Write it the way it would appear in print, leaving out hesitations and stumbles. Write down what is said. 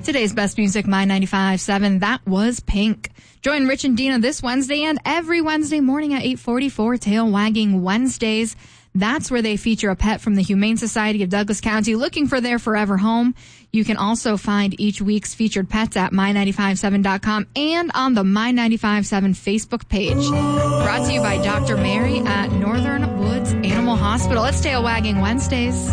Today's best music, My 95.7. That was Pink. Join Rich and Dina this Wednesday and every Wednesday morning at 8:40 for Tail Wagging Wednesdays. That's where they feature a pet from the Humane Society of Douglas County looking for their forever home. You can also find each week's featured pets at my957.com and on the My957 Facebook page. Brought to you by Dr. Mary at Northern Woods Animal Hospital. It's Tail Wagging Wednesdays.